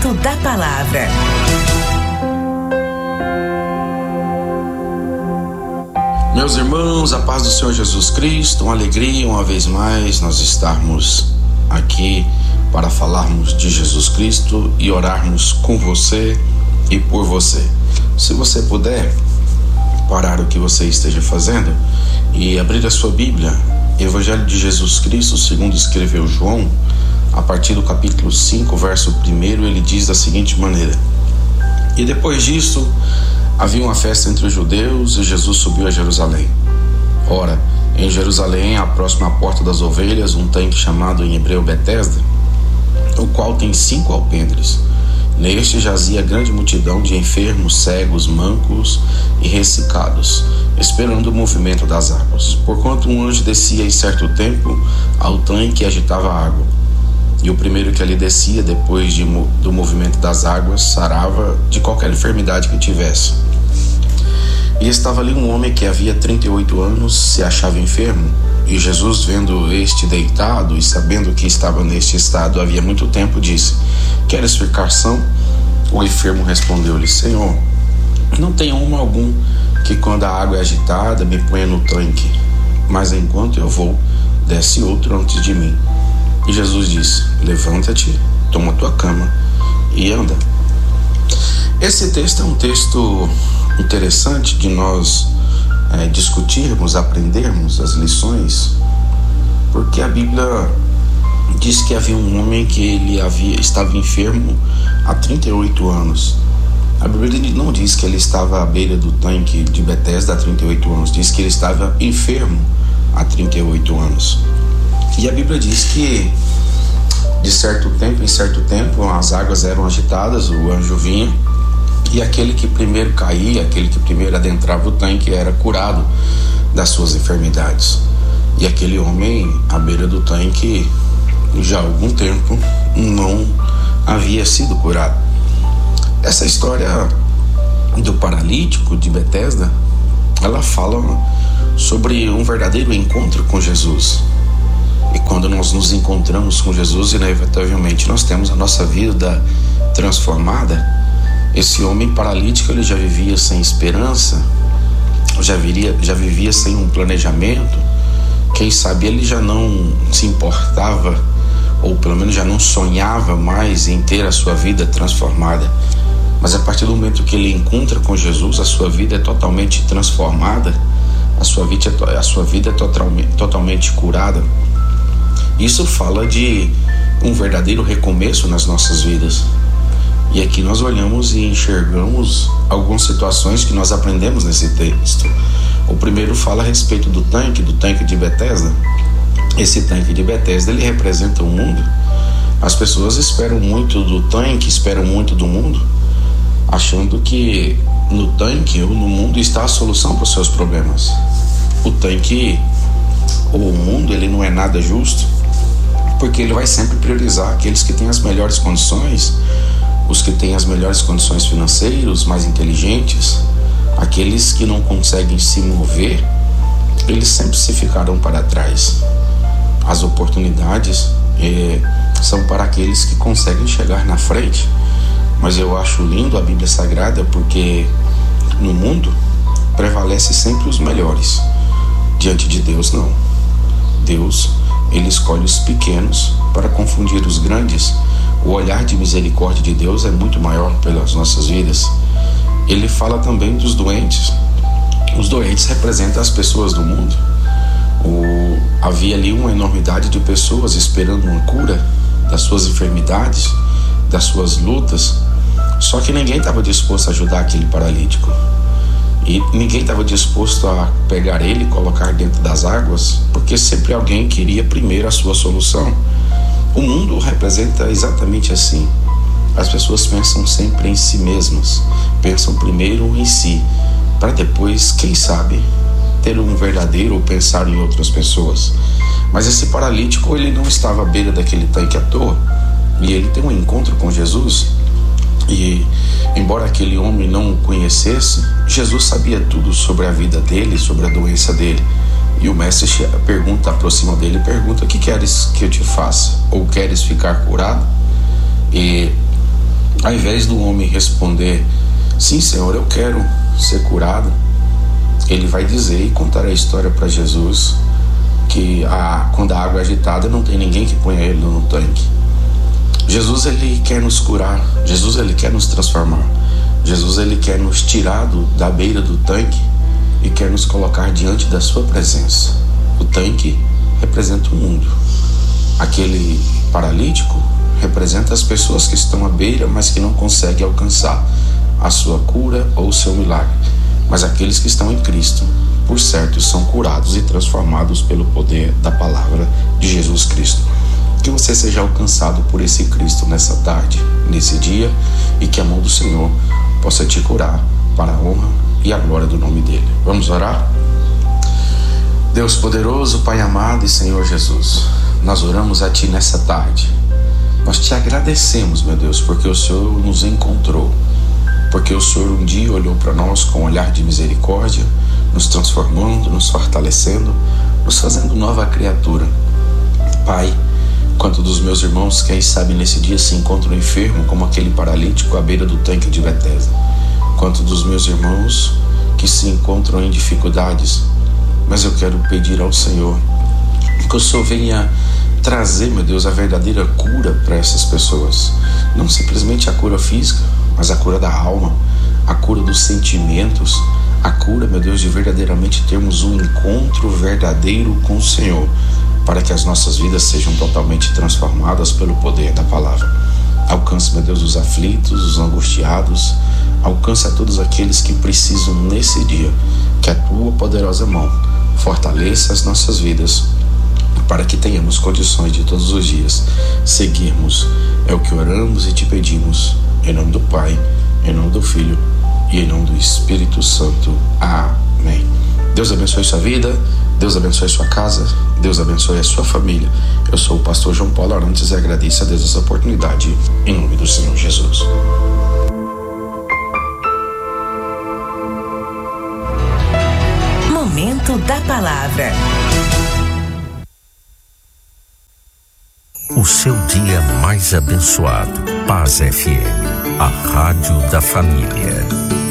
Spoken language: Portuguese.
Momento da Palavra. Meus irmãos, a paz do Senhor Jesus Cristo, uma alegria uma vez mais nós estarmos aqui para falarmos de Jesus Cristo e orarmos com você e por você. Se você puder parar o que você esteja fazendo e abrir a sua Bíblia, Evangelho de Jesus Cristo, segundo escreveu João, a partir do capítulo 5, verso 1, ele diz da seguinte maneira: E depois disso, havia uma festa entre os judeus e Jesus subiu a Jerusalém. Ora, em Jerusalém, à próxima porta das ovelhas, um tanque chamado em hebreu Betesda, o qual tem 5 alpendres. Neste jazia grande multidão de enfermos, cegos, mancos e ressecados, esperando o movimento das águas. Porquanto um anjo descia em certo tempo ao tanque e agitava a água. E o primeiro que ali descia, depois do movimento das águas, sarava de qualquer enfermidade que tivesse. E estava ali um homem que havia 38 anos, se achava enfermo. E Jesus, vendo este deitado e sabendo que estava neste estado havia muito tempo, disse: Queres ficar são? O enfermo respondeu-lhe: Senhor, não tenho homem algum que quando a água é agitada me ponha no tanque, mas enquanto eu vou, desce outro antes de mim. E Jesus disse: Levanta-te, toma tua cama e anda. Esse texto é um texto interessante de nós discutirmos, aprendermos as lições, porque a Bíblia diz que havia um homem que estava enfermo há 38 anos. A Bíblia não diz que ele estava à beira do tanque de Betesda há 38 anos, diz que ele estava enfermo há 38 anos. E a Bíblia diz que de certo tempo em certo tempo as águas eram agitadas, o anjo vinha, e aquele que primeiro caía, aquele que primeiro adentrava o tanque era curado das suas enfermidades. E aquele homem à beira do tanque já há algum tempo não havia sido curado. Essa história do paralítico de Betesda, ela fala sobre um verdadeiro encontro com Jesus. E quando nós nos encontramos com Jesus, inevitavelmente nós temos a nossa vida transformada. Esse homem paralítico, ele já vivia sem esperança, já vivia sem um planejamento. Quem sabe ele já não se importava, ou pelo menos já não sonhava mais em ter a sua vida transformada. Mas a partir do momento que ele encontra com Jesus, a sua vida é totalmente transformada, a sua vida é totalmente curada. Isso fala de um verdadeiro recomeço nas nossas vidas. E aqui nós olhamos e enxergamos algumas situações que nós aprendemos nesse texto. O primeiro fala a respeito do tanque de Betesda. Esse tanque de Betesda, ele representa o mundo. As pessoas esperam muito do tanque, esperam muito do mundo, achando que no tanque ou no mundo está a solução para os seus problemas. O tanque ou o mundo, ele não é nada justo, porque ele vai sempre priorizar aqueles que têm as melhores condições, os que têm as melhores condições financeiras, mais inteligentes. Aqueles que não conseguem se mover, eles sempre se ficarão para trás. As oportunidades são para aqueles que conseguem chegar na frente. Mas eu acho lindo a Bíblia Sagrada, porque no mundo prevalece sempre os melhores. Diante de Deus, não. Deus, ele escolhe os pequenos para confundir os grandes. O olhar de misericórdia de Deus é muito maior pelas nossas vidas. Ele fala também dos doentes. Os doentes representam as pessoas do mundo. Havia ali uma enormidade de pessoas esperando uma cura das suas enfermidades, das suas lutas. Só que ninguém estava disposto a ajudar aquele paralítico. E ninguém estava disposto a pegar ele e colocar dentro das águas, porque sempre alguém queria primeiro a sua solução. O mundo representa exatamente assim. As pessoas pensam sempre em si mesmas, pensam primeiro em si, para depois, quem sabe, ter um verdadeiro ou pensar em outras pessoas. Mas esse paralítico, ele não estava à beira daquele tanque à toa, e ele tem um encontro com Jesus. E embora aquele homem não o conhecesse, Jesus sabia tudo sobre a vida dele, sobre a doença dele. E o mestre aproxima dele e pergunta: o que queres que eu te faça? Ou queres ficar curado? E Ao invés do homem responder: sim, Senhor, eu quero ser curado, ele vai dizer e contar a história para Jesus que quando a água é agitada não tem ninguém que ponha ele no tanque. Jesus, ele quer nos curar. Jesus, ele quer nos transformar. Jesus, ele quer nos tirar da beira do tanque e quer nos colocar diante da sua presença. O tanque representa o mundo. Aquele paralítico representa as pessoas que estão à beira, mas que não conseguem alcançar a sua cura ou o seu milagre. Mas aqueles que estão em Cristo, por certo, são curados e transformados pelo poder da palavra de Jesus Cristo. Que você seja alcançado por esse Cristo nessa tarde, nesse dia, e que a mão do Senhor possa te curar para a honra e a glória do nome dele. Vamos orar? Deus poderoso, Pai amado e Senhor Jesus, nós oramos a Ti nessa tarde. Nós Te agradecemos, meu Deus, porque o Senhor nos encontrou, porque o Senhor um dia olhou para nós com um olhar de misericórdia, nos transformando, nos fortalecendo, nos fazendo nova criatura. Pai, quanto dos meus irmãos, quem sabe nesse dia se encontram enfermos, como aquele paralítico à beira do tanque de Betesda. Quanto dos meus irmãos que se encontram em dificuldades, mas eu quero pedir ao Senhor que o Senhor venha trazer, meu Deus, a verdadeira cura para essas pessoas. Não simplesmente a cura física, mas a cura da alma, a cura dos sentimentos, a cura, meu Deus, de verdadeiramente termos um encontro verdadeiro com o Senhor, para que as nossas vidas sejam totalmente transformadas pelo poder da palavra. Alcance, meu Deus, os aflitos, os angustiados, alcance a todos aqueles que precisam nesse dia, que a Tua poderosa mão fortaleça as nossas vidas, para que tenhamos condições de todos os dias seguirmos. É o que oramos e Te pedimos, em nome do Pai, em nome do Filho e em nome do Espírito Santo. Amém. Deus abençoe sua vida, Deus abençoe sua casa, Deus abençoe a sua família. Eu sou o pastor João Paulo Arantes e agradeço a Deus essa oportunidade, em nome do Senhor Jesus. Momento da Palavra. O seu dia mais abençoado. Paz FM, a rádio da família.